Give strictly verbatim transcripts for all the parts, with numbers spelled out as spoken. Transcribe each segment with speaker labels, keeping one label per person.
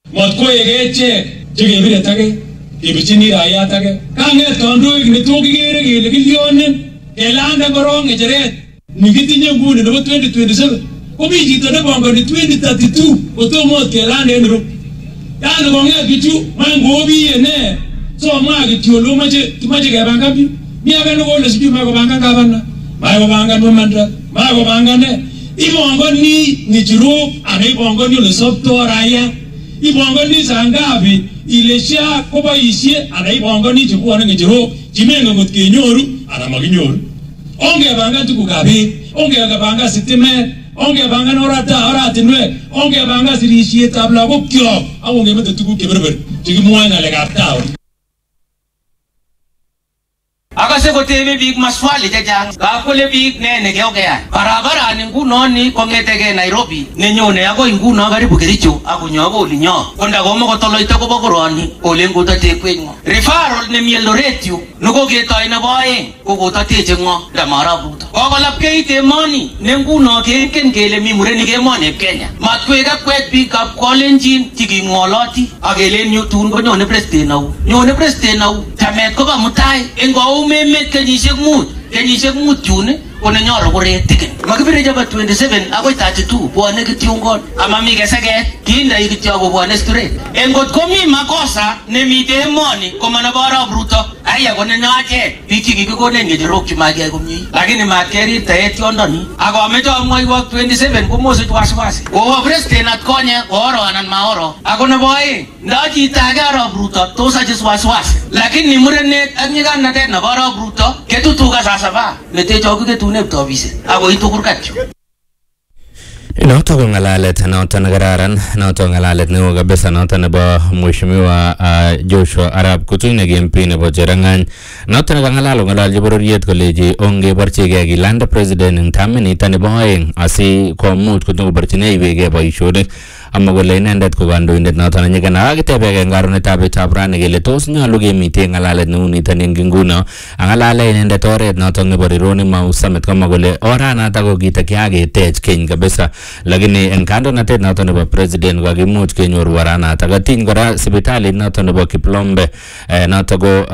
Speaker 1: Matko egeche chekebire tage kebichini raia tage kanget kandoik netokigere kele kilyonen kelanda korong ngecheret nikitinye nguni nebo twenty twenty-seven komi chito nebongoni twenty thirty-two kotomo kelanda en ro yani konget bichu mangobiye ne so mwa kityo lo mache kimache kebanga bi mi age no kole siju mako banga gavana mako banga no mandra mako banga ne ibongoni ni jiro ana ibongoni le sopto raia ibongoni sangabi ilesha koba isie ana ibongoni chukua na ngejiro jimenga mutkenyoru ana maginyoru onge banga tukugabe onge banga sitime onge banga norata oratinwe onge banga sirishie tabla kokyo awonge mete tukukeberber chikimwanga le kaptao
Speaker 2: akase kotebe biik maswali chechang kakole biik ne nekeokea barabara ni nguno ni kongetege Nairobi nenyone akoi nguno karibu Kericho akonyo ko olinyo konda komo kotoloita kobo koroni ole ngutate kwengo referral ne Eldoret yu nuko ketoi na boe ko kotateche ngo ndamarabuto kokolap keite moni ne nguno kenken kele mi mureni ke moni Kenya matkweka kwet biik kap kolenjin tikingoloti akelen yu tun konyone president au nyone president au tamet ko bamutai engo memet kenyishek mut kenyishek mut yune kone nyolo kore tikin makibire jaba twenty-seven akoi thirty-two bwane kityongon ama mi keseket kinda ikityo ko bwane straight engot komi makosa nemite emoni komana bara bruto aya kone nyache biki kikikone ngejirok chimage komnyi lakini matkeri taet yondoni ako ameto amwai wak twenty-seven komose twaswasi ko president atkonye oro anan maoro ako ne boy ndaji tagara bruto tosa jiswaswasi lakini murenet anyiganatet na bara bruto ketutuka sasa ba metecho ketu ako itu kurkat
Speaker 3: Noto ngalalet noto nagararan noto ngalalet ne kabisa noto nebo mheshimiwa Joshua Arap Kutui ne M P nebo Cherangan noto ngalalo ngalalji bororiet koleji onge barchige kilanda president ing tamini tani boeng asi komut kutungo barchine iwege boishonik amma kole inendet ko kandoindet noto nyigana akitebege ngarunetab etab rani kele tos nyalu kemite ngalalet neu nitani ing nguno angalale inendet oret noto nebo Rironi Mau Summit kama kole oranato ko kitakyaketech keny kabisa lakini en kandoinatet noto nebo president kakimuch kenyor waranato katiny kora sipitalit noto nebo Kiplombe noto ko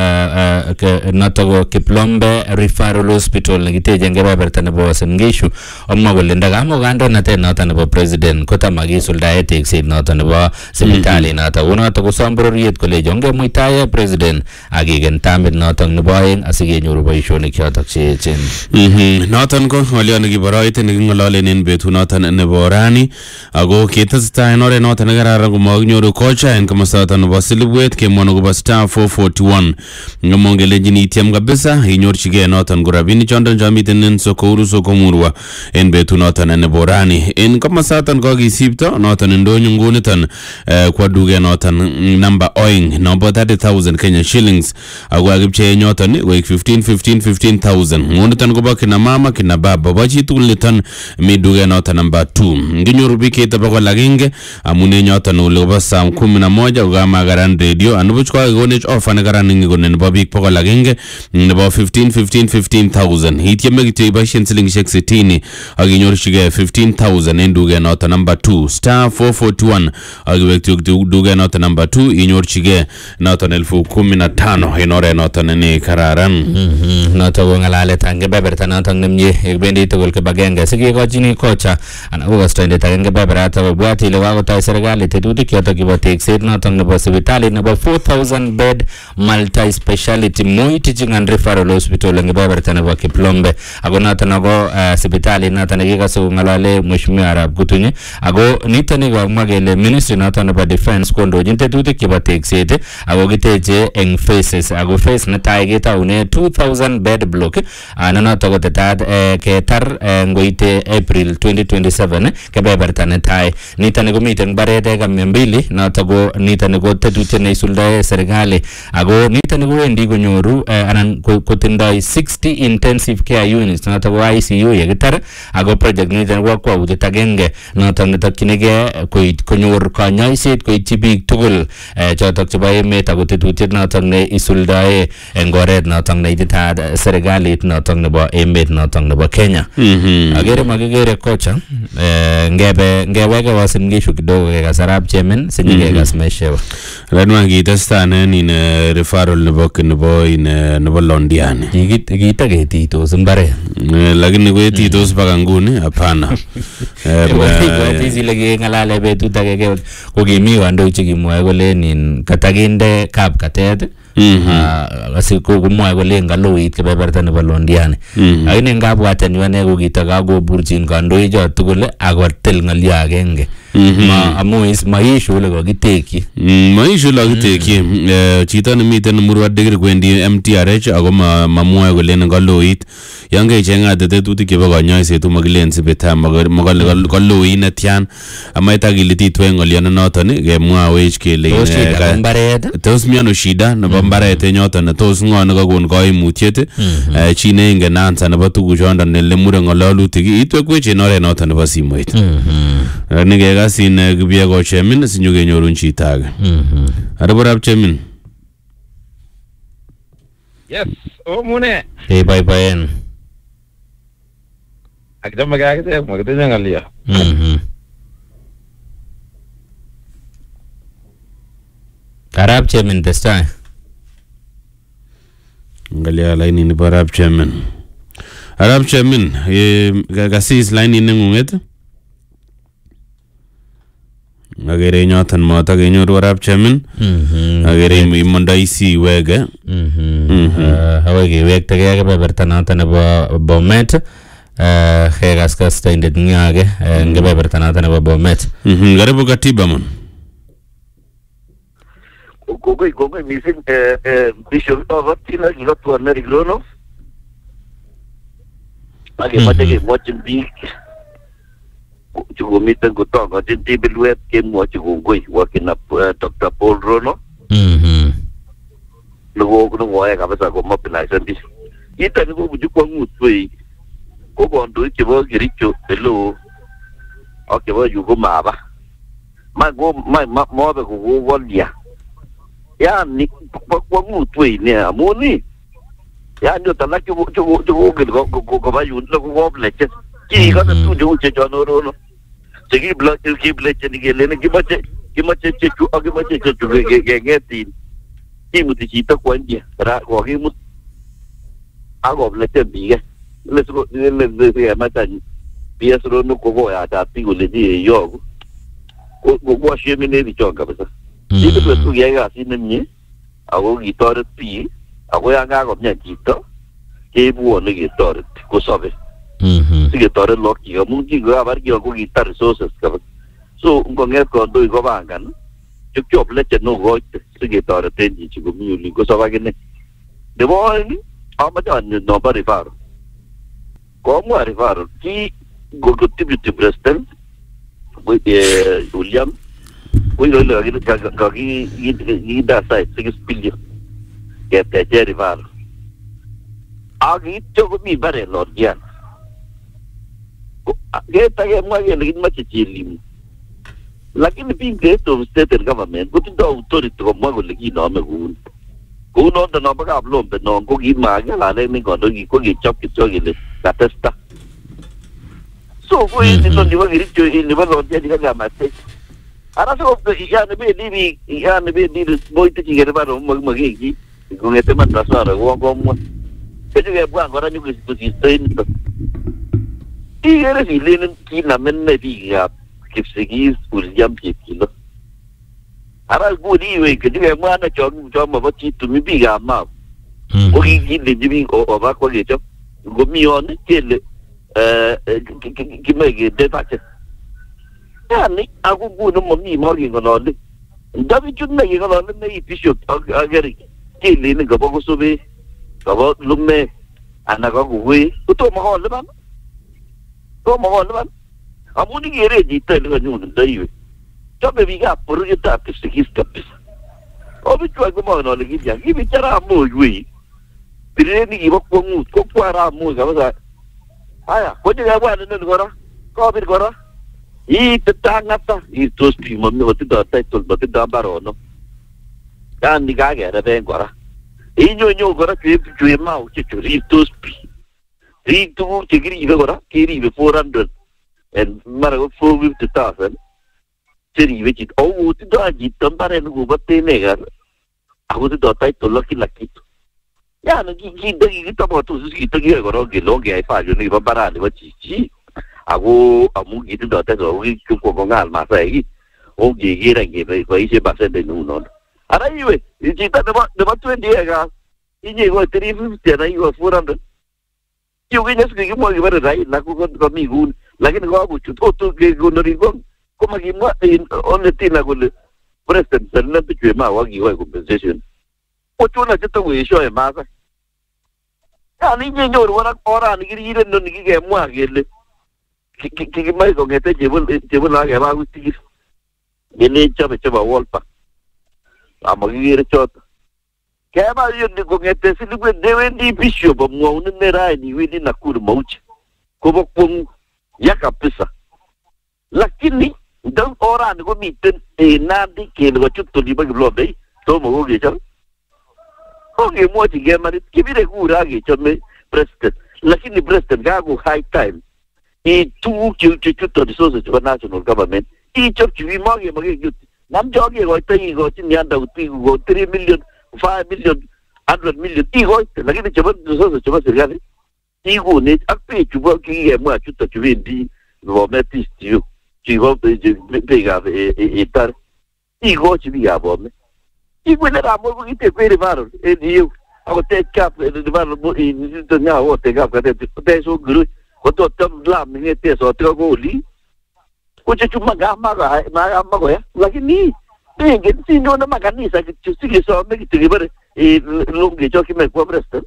Speaker 3: noto ko Kiplombe Referral Hospital nekiteje eng kebeberta nebo Sengishu omwa kole ndakamo kandoinatet noto nebo president kotamakisuldae tekset noto nebo sipitalit noto unoto kosom bororiet koleji ongemuitae president akiken tamit noto nebo aeng asikenyoru boisionik chotok cheechen
Speaker 4: noton ko ngolyo nekiboroite nekingololen en betut noton nebo rani ako kitestai en oret noton nekararan komakinyoru kocha en komosoton nebo Silibwet kemwono kobo star four forty-one ngomongelenjin ityem kabisa inyorchigei noton ko rabinik chondon chamiten en sokouru sokomurwa en betut noton nebo rani en komosoton kokisipto noton ndonyo nguniton kwa duke noton number oing number thirty thousand Kenya shillings ako akipchee nyoton koik fifteen fifteen fifteen thousand nguniton kobo kina mama kina baba bachi tugul niton mi duke noton number two nginyoru biketa bako agenge amune nyoton ule kobo saa kumi na moja kama garan radio anubuch kwa gonech offer ne garan ngone nebo bik bako agenge nebo fifteen fifteen fifteen thousand hityeme kityo ibashen silingishek sitini akinyorchige fifteen thousand en duke noton number two star four forty-one akiwektu duke noton number two inyorchige noton elfu kumi na tano en oret noton ne kararan
Speaker 3: noto ko ngalalet ange beberta noton nemye bendi tugul kibagenge sikikochini kocha ana ko standard ange beberata kobwati ile wakotoi serikali tetutik yotok kibo tekset noton nebo sipitali nebo four thousand bed multi speciality Moi Teaching and Referral Hospital eng beberta nebo Kiplombe ako noton ako sipitali noton nekikasu ngalale mheshimiwa Arap Kutui ako niton ni komwa kele ministry noton nebo defense kondojin tetutik kibo tekset ako kiteche eng phases ako phase netai ketaune two thousand bed block ana noto ko tetat ketar ngoite April twenty twenty-seven kebeberta netai nitani komiten baret eka mia mbili noto ko nitani ko tetutiet neisuldae serikali ako nitani kowendi konyoru anan kotindoi sixty intensive care units noto ko I C U yekitar ako project nitani ko kwautiet agenge noto netokyinige koistoege koit konyor kanyoiset koityi biik tugul chotok chebo emet ako tetutiet notok ne isuldae eng oret notok ne ititaat serikalit notok nebo emet notok nebo Kenya. Agere makikere kocha ngebe ngeweke wasin ngishu kidogo kekas Arap Chemin sinyekekas Meshewa.
Speaker 4: Lanwa kitestan in referral nebo nebo in nebo Londiani.
Speaker 3: Kiita ketitos mbare.
Speaker 4: Lakini kwetitos mpaka nguni hapana.
Speaker 3: Kwetitos ile kengalale betut age kokimi kandoik chekimwoe kole nin katakinde kap katet. Asi komwoe kole ngaloit kebeberta nebo Londiani. Lakini ngabwaten ane kokitakakoburchin kandoik choto tugul akotil ngalyo agenge. Ma amu is maishu le kokitekyi.
Speaker 4: Maishu le kokitekyi. Chito nemiten Murwa Dikir kwendi M T R H ako mamwoe kole ngaloit. Yan kecheng'ate tetutik chebo kanyoiset makilen sibita makaloit netyan amaita kilititwe ngolyo noton kemwawech kele tos miano shida nebo mbaret nyoton tos ng'o nekakon kaimutiet chi neingen answer nebo tuguchondon nelemure ng'ololutik itwekwech en oret noton nebo simoit. Nikekasin Kipyego Chemin sinyokenyorun chito age. Arap Chemin.
Speaker 5: Yes, omune.
Speaker 3: Hey, bye bye.
Speaker 5: Akidama kakite makitinye ng'alyo.
Speaker 3: Mhm. Arap Chemin testai.
Speaker 4: Ngalya laini ni Arap Chemin. Arap Chemin, kasis laini neng'ung'et. Agere nyoton mata kenyoru Arap Chemin. Agere imondoi si wege.
Speaker 3: Hawa kiwektegei kebeberta noton nebo Bomet. Kekas taindet ng'age kebeberta noton nebo Bomet.
Speaker 4: Karibu katiba mon.
Speaker 6: Kogoi kogoi missing Bishop Ogotina kikotwon Eric Rono akemoche kemwochin biik chekomiten kotokochin tibilwet kemwochi kongoi wakinab Doctor Paul Rono nekoyai kabisa komobilisen biik. Kito nekobuchi kwong'ut wei ko kandoik chebo Kericho eleo ak chebo yu ko maba mobe kokokolya. Yani kwong'ut wei nea amun yani ot alak chekoken koba yun kokoblechen kikose tuguk cheu chechon Rono chekiblecheni kelene kimoche chechu ak kimoche chechu keng'etin kimuti chito kwo nje kokimut akoblechen biik lekemach P S Rono kokoyatat biik kolechi yoku kokwashemene bichon kabisa. Kibet kiyai kasit nemie ako kitoret biik ako yan kakomyan chito keibwone ketoret kosobe siketoret lagok amun kikokabar kiyon ko kitar resources kabisa. So ngong'et kandoik kopangan chekioblechen okoite siketoreten chichi komi olin kosob akine. Nebo oeng amache anyo nombo Rifaro. Komwa Rifaro ki ko deputy president William Wilo ilo kakida site six billion keteche Rifaro. Akityo komi bare Londiani. Ketakemwa kele kimache chelimu. Lakini being the head of state and government kotindo authority komwa kole kinome kouni. Kou noton nombo Kaplombe non ko kimaking'alalen eng kandoik ko kichop kityo kele katesta. So ko en nito nebo Kericho nebo Londiani kakamate. Ara so yani bendi biik yani bendi boite chikere baro makimaki kong'ete madrasara komwa. Kechekebwan kora nyokosisto nito. Ikere kilenen kinamen ne biikab Kipsigis William Chepkilo. Ara nguni iwe kechekemwa na chon mobo chitumi biikab Mau. Ko kikilenji biik oba kwa kechop. Ngomi yon kele kimoe kende budget. Yani ako nguni momi makeng'olole. Ndabichut nekeng'olole nei Bishop ak Eric kelenen kabo kosobe kabo lume anan kakowei kotomo kolipan. Tomo kolipan. Amun ikere chito nekanyundo iwe. Chobe biikab bororietab Kipsigis kabisa. Obichwai komong'en ole kilya. Kibich Arap Moi wei. Biret kibo kwong'ut kokwo Arap Moi kabisa. Haya, kochekebwan inoni kora. Kobir kora. Ite tangata itos pi mo no ti do title bo ti do barono. Kan ni ga ga ben gora. Inyo nyo gora ti ti ma u ti itos pi. Ri tu ti gri ga gora kiri be four hundred and mara go four fifty thousand. Ti ve ti o ti do ji tambare no go te ne ga. Aku ti do title lo ki laki. Ya no ki ki de ki to bo tu ki to ki gora ki lo ge ai fa ju ni ba bara ni ba chi chi. Aku amu gitu dah tak tahu kita kongal masa ini, oh gigi lagi, bayi saya bahasa denunon. Ada iwe, cerita debat debat tu dia kan, ini gua three fifty, ada iwe four hundred. Juga ni sekarang mau gimana rai, nak gua kami gun, lagi ni gua aku cuci, oh tu gua nari gua, kau magi mua in on the tin aku le, present, senang tu cuci mah wagi gua compensation. Oh tu nak cerita gua isu yang masa. Ya ni ni orang orang orang ni kiri kiri ni kiri mua gile. Kiki mai ko ngete jebul jebul la ga ba gusti gele chabe chaba wolpa amagi re chot ke ba yun ko ngete silu ko dewendi bisho ba mo un ne rai ni wedi nakur mauch ko ba pung yaka pisa lakini dan orang ko miten e nadi ke lo chutto di ba glo dei to mo ge chal ko ge mo ti ge mari kibire gura ge chome president lakini president ga go high time. I tu ki ki tu to resources to national government. I chop ki vi magi magi gut. Nam jogi go tai go tin yan da uti go three million, five million, one hundred million. I go lagi ni chop resources chop serikali. I go ni akpe chuba ki ye mo chu to chubi di go metis tiu. Ki go pe pe ga e e tar. I go chi bi ga bo me. I go na ra mo go ite pe ri varo. E di ako te cap e di varo mo i ni to nya o te cap ka te te so guru. Koto tam lam ni te so te ko li ko che cuma ga ma ga ma ga ma ko ya lagi ni te ge si no na ma ga ni sa ki si ki so me ki te bare e lo ge jo ki me ko presta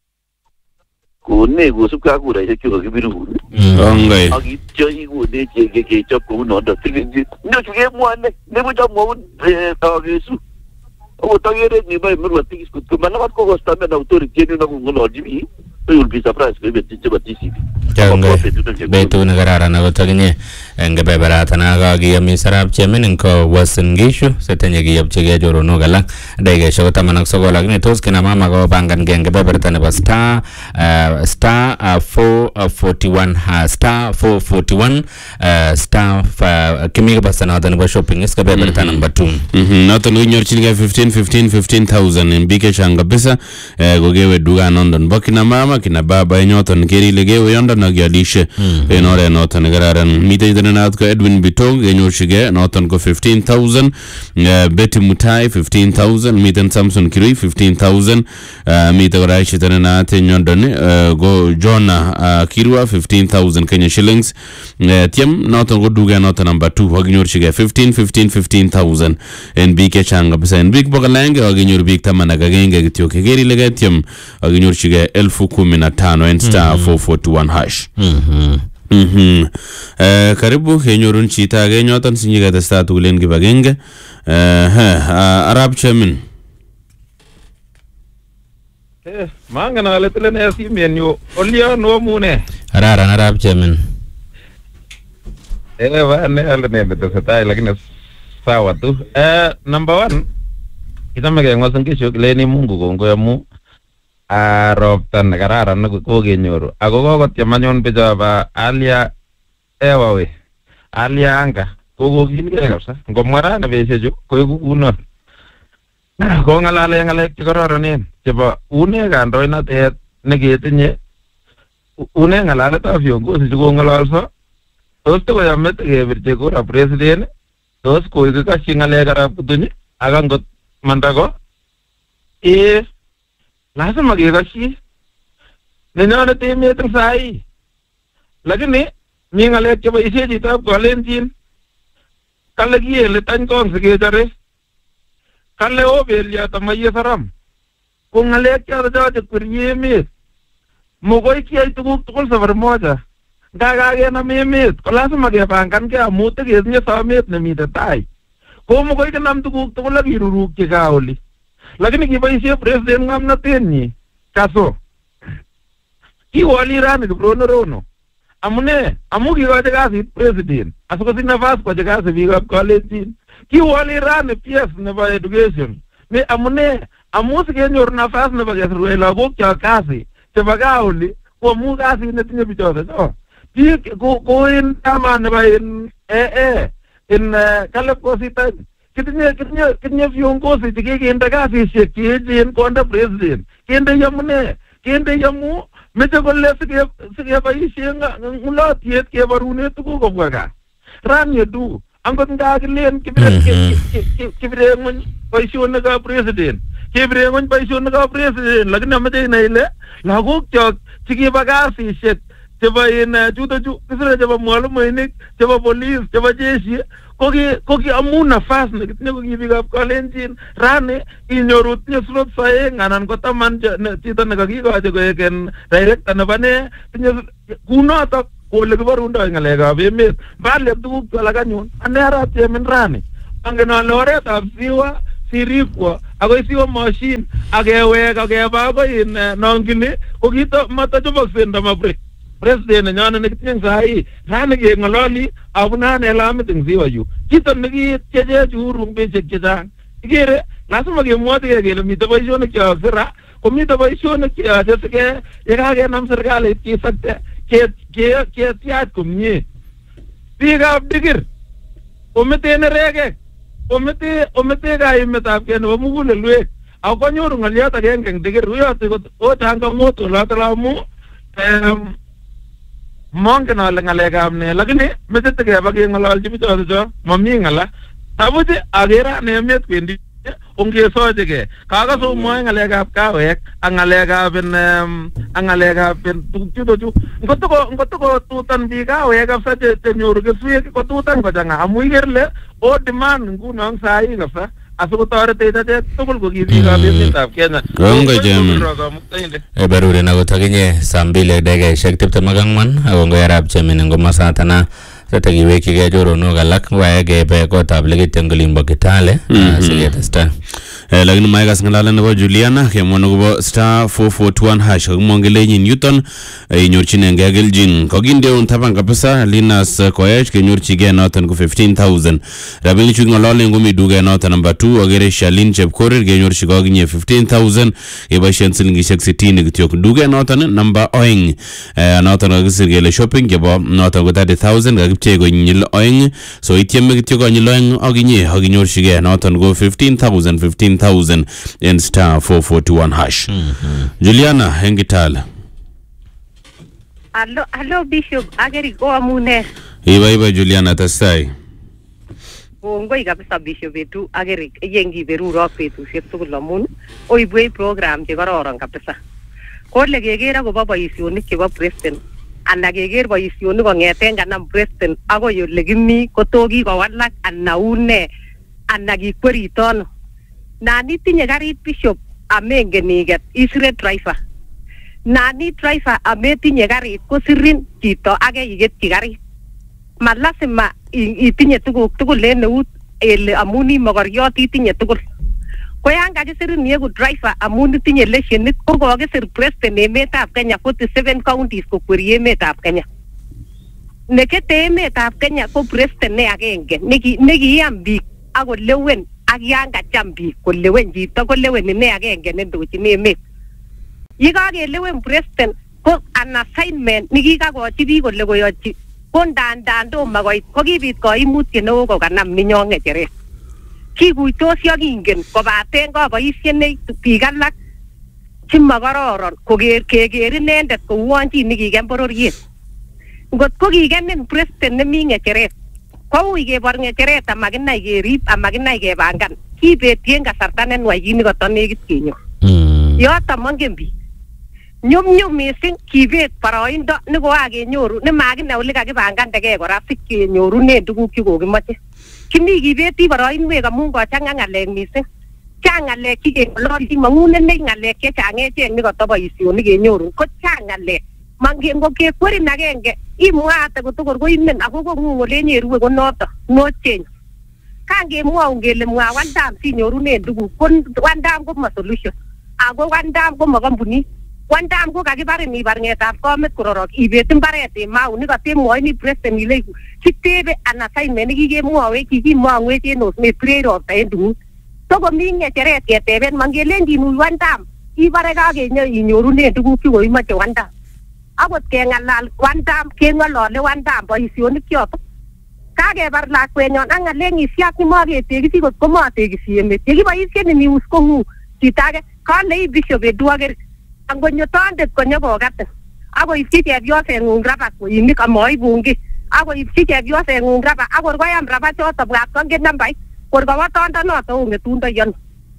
Speaker 6: ko ne go su ka ku ra che ko ki biru
Speaker 4: Ongai.
Speaker 6: agi jo i go de ge ge ge jo ko no da ti ni no chu ge mo ne ne bu jo mo e ta ge su o ta ge re ni ba me ro ti ki ku ma na ko ko sta me na autority ni na ko no ji tu will be surprised if it's about T C B.
Speaker 3: Betu negara rana gotaginye enge beberata na gagi yami sarab chemen inko wasin gishu setenya gi yap chege joro no gala dege shota manak sogola gne tos kina mama go bangan genge beberata ne star star four forty-one star four forty-one star kimi basta na dan shopping iska beberata number two
Speaker 4: mhm na to nyor chinga fifteen fifteen fifteen thousand in bike changa besa go gewe duga nondon bakina mama kina baba enyoton keri legewe yonda na gyalishe enore noton gararan mite denat ko Edwin Bitong enyor shige noton ko fifteen thousand Betty Mutai fifteen thousand miten Samson Kiri fifteen thousand mite goraishi denat enyondon go Jona Kirwa fifteen thousand Kenya shillings tiem noton go duga noton number two wagnyor shige fifteen fifteen fifteen thousand en bike changa besa en big bogalange wagnyor big tamana gagenge gityo kegeri lega tiem wagnyor shige elfu kumi na tano en star four forty-one hash.
Speaker 3: Mhm.
Speaker 4: Mhm. Eh karibu kenyorun chita ge nyotan sinyiga testa tulen gi bagenge. Eh Arab Chemin.
Speaker 5: Eh manga na letele ne si menyo olia no mune.
Speaker 3: Arara Arab Chemin.
Speaker 5: Eh va ne ale ne de testa lakini sawa tu. Eh number one kita mege ngosen kisho leni Mungu kongo ya mu a roptan kararan na ko genyoru ako ko tyamanyon beja ba alia ewawe alia anga ko ko gin ge kapsa ngomara na bese jo ko ku uno ko ngalale ngale kororon chebo une gandoi na te ne getinye une ngalale ta viongozi ko ngalalso tos to ya met ge birte ko ra president tos ko ge ka singale gara putunye aga ngot mandago e lazima gekashi nenyone temet ng sai lakini mi ngalek chebo isye chitab kolenjin kale kiyele tany kong sikechare kale o beliot amaye saram ko ngalek choto choto kweryi emet mokoi kiyai tuguk tugul safar moja ngakakenam emet ko lazima kepangankei amu teketinye somet nemite tai ko mokoi kenam tuguk tugul ak kirurukyi gaa oli lakini kiboishe president ngamnatenyi kaso kiwali rani Kiprono Rono amune amu kikochi kasit president asikosich nafas kochi kasit biikab kalenjin kiwoli rani P S nebo education ne amune amu sikenyor nafas nebo kesirwech lagok cho kasi chebo gaa oli ko amu kasit netinye bichoto no biik ko in kama nebo in eh eh in Caleb Kosita kitinye kitinye kitinye viongozi chekikinde kasisiek cheechen konde president kende yamune kende yamu meche kole sikeboishe ng'ulotiet keborune tuguk kobwa gaa ran yedu angot ngakilen kibire ng'ony boisionikab president kibire ng'ony boisionikab president lakini ameche inai ile lagok chok chekibo kasisiek chebo in chuto chu kisire chebo mwalimuinik chebo police chebo jeshi koki koki amu nafas nekitinye koki biikab kalenjin rani inyoru tinye slots aeng anan ko taman chito nekakikochi koek director nebo ne tinye kunotok kole kiborundoi ng'alekab emet mbale tuguk chu alak anyun ane arap chemin rani angen ale oretab siwa sirikwo akoi siwa machine akewek akeba akoi nongili kokito matachobokse ndamabreak president nenyone nekitinye sahi rani keng'ololi abunane lamit eng siwa yu kito nekityeche urumbeshek chechang ikere lazima kemwochigei kele mitei boisionik cheyookse ra komite boisionik cheyoche sike yekakenam serikalit kisakte ketyach komie biikab digir omete nerekek omete omete kaimetab kei nebo mugulelwek ako konyoru ng'oliot agenge eng digir uyote otangang'ot oloto amu mongen ale ng'alekab ne lakini mechete keba keng'ololchi bichoto cho mami ng'ala tabuch akere ane emet kwendi ongesochigei kakase omwoe ng'alekab kawek ak ng'alekab ak ng'alekab tuguk chuto chu ngotokotutan biik kawek kabisa chenyoru keswek kotutan kochang'a amu iker le o demand nguno sahi kabisa asikotoretech achek tugul ko ki biikab emetab Kenya.
Speaker 4: Kongoi Chairman.
Speaker 3: Eberurin akot akinye saa mbili ak dakikaishek tiptem ak ang'wan ako ngoi arap Chairman eng komosatana tatakiwekyigei choronok alak wae kebe kotab legit eng olinbo Kitale siketestai.
Speaker 4: Lakini maikas ng'alalet nebo Juliana kemwon akobo star four four two one hash kakimwongelenyin yuton inyorchinengei keljin kokindeun taban kabisa Linus Koech kenyorchigei noton ko fifteen thousand rabinik chu ng'ololen komi duket noton number two akere Shalin Chepkorir kenyorchigei akinye fifteen thousand keboisien silingishek sitini kityok duket noton number oeng noton kakisir kele shopping chebo noton ko thirty thousand kakipchei konyil oeng so ityeme kityok konyil oeng akinye akinyorchigei noton ko fifteen thousand fifteen thousand in star four four two one hash. Mm-hmm. Juliana eng Kitale.
Speaker 7: Hello, hello Bishop ageri ko amune.
Speaker 4: Iba iba Juliana tasai.
Speaker 7: Kongoi kabisa Bishop betu ageri yengi berurok betusiek tugul amun oibwei program che kororon kabisa. Kole keker akobo boisionik chebo president ana keker boisionik kong'eten kanam president akoi ole kimi kotoki kowalak ana une ana kikweritono. Nani tinye garit Bishop amengen iket isire driver. Nani driver ametinye garit kosirin chito age iketchi garit. Malasima itinye tuguk tugul en eut ele amun imokoriot itinye tugul. Ko yan kakisirin iegu driver amun itinye leshenit ko kokisir president emetab Kenya forty-seven counties kokweri emetab Kenya. Nekete emetab Kenya ko president ne agenge nekiyam biik akolewen ak yan kacham biik kolewen chito kolewen ine agenge nendochin emet. Yekakelewen president ko an assignment nekikakochi biik kole koyochi ko ndandan tomo koit ko kibit koimutiet neo kokanam ninyo ng'echeret. Kikuitosi ak ingen kobaten kaboisien biik alak chemokororon koker keker inendet kouon chi nekikem bororiet. Ngot ko kikenin president nemi ng'echeret koui kebor ng'echeret amakinai kerib amakinai kebangan kibetien kasarta nenwach kit nekoto nekit kenyor. Yoto mongen biik. Nyumnyum mising kibet boroindo nekokakenyoru nemakinai ole kakibangandegei kora sikenyorunen tuguk chekokimoche. Kimi kibeti boroinwek amun kochang'a ng'alek mising. Chang ng'alek chekeng'ololchi mang'unenech ng'alek chechang echek nekoto boisionik kenyoru ko chang ng'alek. Mangen ko kekwerin agenge imwaate kotokor koimen ako kong'ung olenye ruwe ko noto no change. Kangemwaun kele mwa one time sinyorunen tuguk ko one time ko ma solution ako one time ko ma kampunit Wandam ko kakibare mi barngetab komet kororok ibet mbaret e mau ni katemwoini president ile kitebe an assignment nikikemwowe kikimwangwech en osnet pirei ropta en tung'ut. So komi ng'echeret keteben mangelenjin ui Wandam ibare kakenyo inyorunen tuguk chekoimoche Wandam. Akot keng'alal Wandam keng'olole Wandam boisionik choton. Kakebar lakwenyon ak ng'aleng'isiak chemaketekisi kot komatekisi emet. Yekiboisien news ko ng'u chito age kale Bishop Edward angonyo tondet konyo kokatin akoipchi chepyoseng'ung raba koinik amaibun ki akoipchi chepyoseng'ung raba akor koyam raba choto bwat kongen nambait kor kawo tondonoto ong'etundo yon